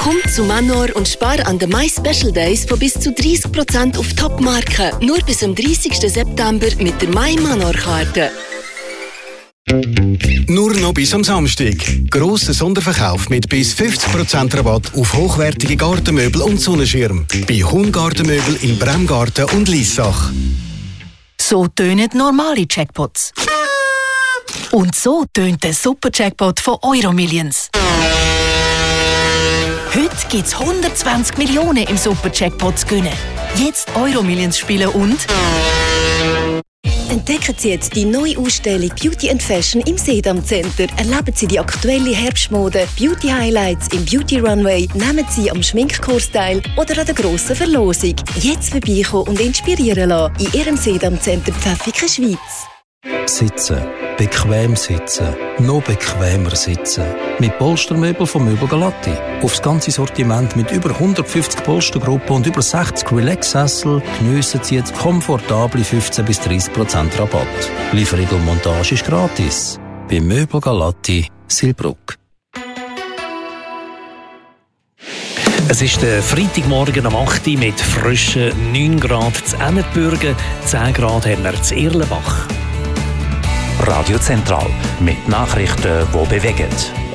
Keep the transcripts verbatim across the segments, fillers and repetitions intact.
Komm zu Manor und spar an den My Special Days von bis zu dreißig Prozent auf Top-Marken. Nur bis zum dreißigsten September mit der My Manor-Karte. Nur noch bis am Samstag. Grosser Sonderverkauf mit bis fünfzig Prozent Rabatt auf hochwertige Gartenmöbel und Sonnenschirm. Bei Hung-Gartenmöbel in Bremgarten und Liessach. So tönen normale Jackpots. Und so tönt der Super-Jackpot von Euromillions. Heute gibt es hundertzwanzig Millionen im Super-Jackpot zu gewinnen. Jetzt Euromillions spielen und... Entdecken Sie jetzt die neue Ausstellung Beauty and Fashion im Sedam Center. Erleben Sie die aktuelle Herbstmode, Beauty Highlights im Beauty Runway, nehmen Sie am Schminkkurs teil oder an der grossen Verlosung. Jetzt vorbeikommen und inspirieren lassen in Ihrem Sedam Center Pfäffiken, Schweiz. Sitzen. Bequem sitzen. Noch bequemer sitzen. Mit Polstermöbel von Möbel Galatti. Aufs ganze Sortiment mit über hundertfünfzig Polstergruppen und über sechzig Relax-Sessel geniessen Sie jetzt komfortable fünfzehn bis dreißig Prozent Rabatt. Lieferung und Montage ist gratis. Bei Möbel Galatti, Silbruck. Es ist der Freitagmorgen am acht Uhr mit frischen neun Grad zu Emmendbürgen, zehn Grad haben wir zu Erlenbach. Radio Zentral mit Nachrichten, die bewegen.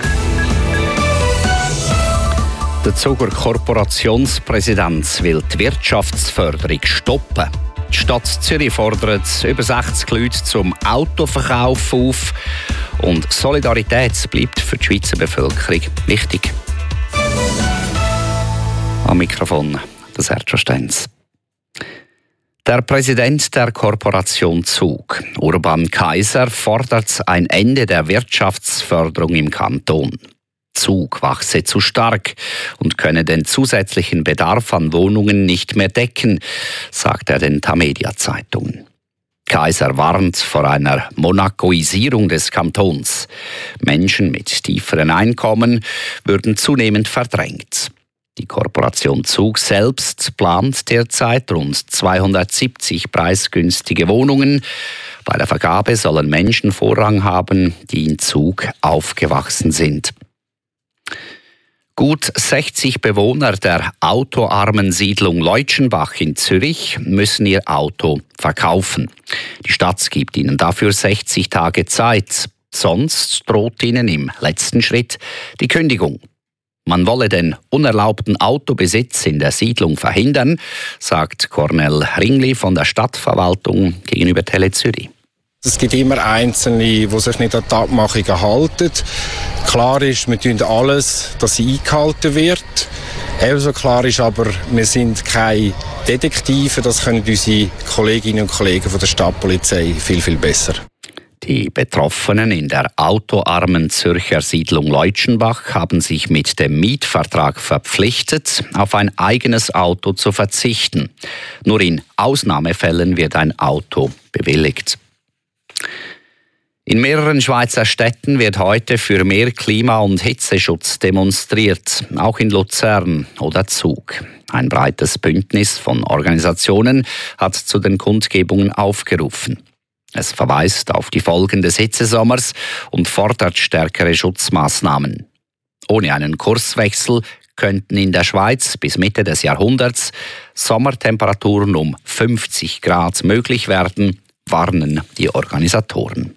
Der Zuger Korporationspräsident will die Wirtschaftsförderung stoppen. Die Stadt Zürich fordert über sechzig Leute zum Autoverkauf auf. Und Solidarität bleibt für die Schweizer Bevölkerung wichtig. Am Mikrofon der Sergio Stenz. Der Präsident der Korporation Zug, Urban Kaiser, fordert ein Ende der Wirtschaftsförderung im Kanton. Zug wachse zu stark und könne den zusätzlichen Bedarf an Wohnungen nicht mehr decken, sagt er den Tamedia-Zeitungen. Kaiser warnt vor einer Monacoisierung des Kantons. Menschen mit tieferen Einkommen würden zunehmend verdrängt. Die Korporation Zug selbst plant derzeit rund zweihundertsiebzig preisgünstige Wohnungen. Bei der Vergabe sollen Menschen Vorrang haben, die in Zug aufgewachsen sind. Gut sechzig Bewohner der autoarmen Siedlung Leutschenbach in Zürich müssen ihr Auto verkaufen. Die Stadt gibt ihnen dafür sechzig Tage Zeit. Sonst droht ihnen im letzten Schritt die Kündigung. Man wolle den unerlaubten Autobesitz in der Siedlung verhindern, sagt Cornel Ringli von der Stadtverwaltung gegenüber Tele Zürich. Es gibt immer Einzelne, die sich nicht an die Abmachungen halten. Klar ist, wir tun alles, dass sie eingehalten wird. Ebenso klar ist aber, wir sind keine Detektive. Das können unsere Kolleginnen und Kollegen von der Stadtpolizei viel, viel besser. Die Betroffenen in der autoarmen Zürcher Siedlung Leutschenbach haben sich mit dem Mietvertrag verpflichtet, auf ein eigenes Auto zu verzichten. Nur in Ausnahmefällen wird ein Auto bewilligt. In mehreren Schweizer Städten wird heute für mehr Klima- und Hitzeschutz demonstriert, auch in Luzern oder Zug. Ein breites Bündnis von Organisationen hat zu den Kundgebungen aufgerufen. Es verweist auf die Folgen des Hitzesommers und fordert stärkere Schutzmaßnahmen. Ohne einen Kurswechsel könnten in der Schweiz bis Mitte des Jahrhunderts Sommertemperaturen um fünfzig Grad möglich werden, warnen die Organisatoren.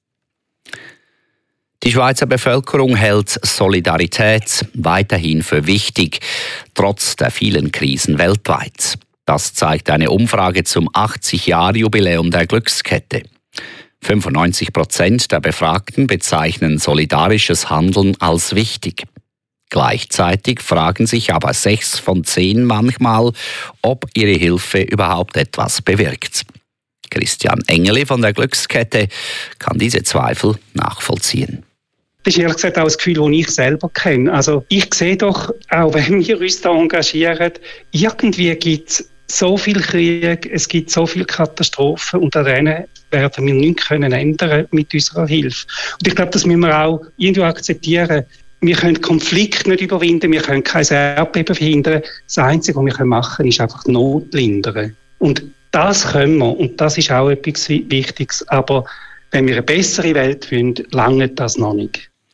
Die Schweizer Bevölkerung hält Solidarität weiterhin für wichtig, trotz der vielen Krisen weltweit. Das zeigt eine Umfrage zum achtzig-Jahr-Jubiläum der Glückskette. fünfundneunzig Prozent der Befragten bezeichnen solidarisches Handeln als wichtig. Gleichzeitig fragen sich aber sechs von zehn manchmal, ob ihre Hilfe überhaupt etwas bewirkt. Christian Engeli von der Glückskette kann diese Zweifel nachvollziehen. Das ist ehrlich gesagt auch das Gefühl, das ich selber kenne. Also ich sehe doch, auch wenn wir uns da engagieren, irgendwie gibt es so viel Krieg, es gibt so viele Katastrophen und daran werden wir nichts können ändern mit unserer Hilfe. Und ich glaube, das müssen wir auch irgendwie akzeptieren. Wir können Konflikte nicht überwinden, wir können kein Erdbeben verhindern. Das Einzige, was wir machen können, ist einfach Not lindern. Und das können wir und das ist auch etwas Wichtiges. Aber wenn wir eine bessere Welt wollen, lange das noch nicht.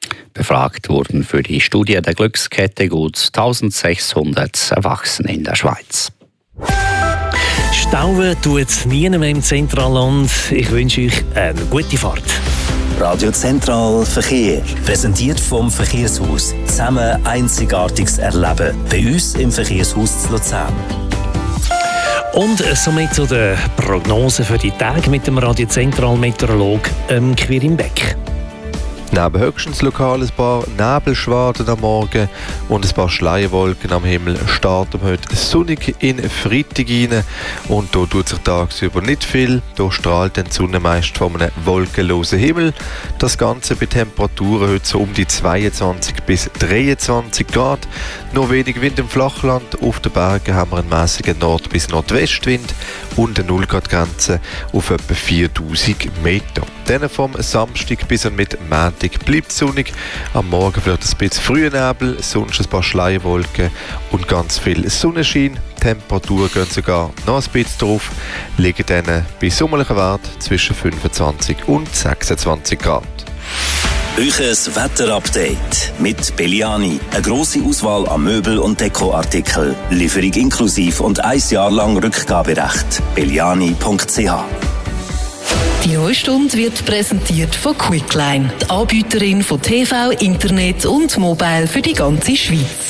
Befragt wurden für die Studie der Glückskette gut eintausendsechshundert Erwachsene in der Schweiz. Stauen tut es nie mehr im Zentralland. Ich wünsche euch eine gute Fahrt. Radio Zentral Verkehr. Präsentiert vom Verkehrshaus. Zusammen Einzigartiges erleben. Bei uns im Verkehrshaus zu Luzern. Und somit zu den Prognosen für die Tage mit dem Radio Zentral Meteorolog ähm, Quirin Beck. Neben höchstens lokal ein paar Nebelschwaden am Morgen und ein paar Schleierwolken am Himmel starten wir heute sonnig in Freitag rein. Und hier tut sich tagsüber nicht viel. Hier strahlt die Sonne meist von einem wolkenlosen Himmel. Das Ganze bei Temperaturen heute so um die zweiundzwanzig bis dreiundzwanzig Grad. Nur wenig Wind im Flachland. Auf den Bergen haben wir einen mäßigen Nord- bis Nordwestwind und eine null Grad Grenze auf etwa viertausend Meter. Dann vom Samstag bis und mit Montag bleibt es sonnig. Am Morgen vielleicht ein bisschen früher Nebel, sonst ein paar Schleierwolken und ganz viel Sonnenschein. Die Temperaturen gehen sogar noch ein bisschen drauf, liegen dann bei sommerlichen Werten zwischen fünfundzwanzig und sechsundzwanzig Grad. Euches Wetterupdate mit Belliani. Eine grosse Auswahl an Möbel- und Dekoartikeln. Lieferung inklusiv und ein Jahr lang Rückgaberecht. belliani punkt c h. Die neue Stunde wird präsentiert von Quickline, die Anbieterin von T V, Internet und Mobile für die ganze Schweiz.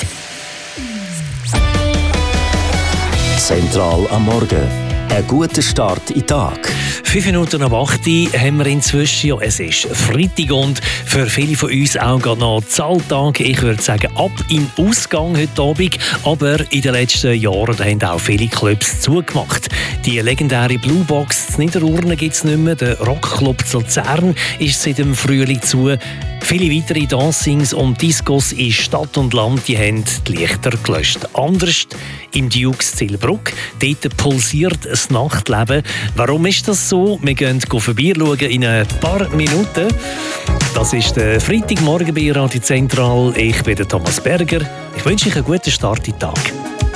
Zentral am Morgen. Ein guter Start in den Tag. Fünf Minuten ab acht haben wir inzwischen. Ja, es ist Freitag und für viele von uns auch gerade noch Zahltag. Ich würde sagen, ab in Ausgang heute Abend. Aber in den letzten Jahren da haben auch viele Clubs zugemacht. Die legendäre Blue Box in Niederurne gibt es nicht mehr. Der Rockclub zu Luzern ist seit dem Frühling zu. Viele weitere Dancings und Discos in Stadt und Land die haben die Lichter gelöscht. Anders im Dukes Zillbruck. Dort pulsiert das Nachtleben. Warum ist das so? Wir gehen vorbeischauen in ein paar Minuten. Das ist der Freitagmorgen bei Radio Zentral. Ich bin der Thomas Berger. Ich wünsche euch einen guten Start in den Tag.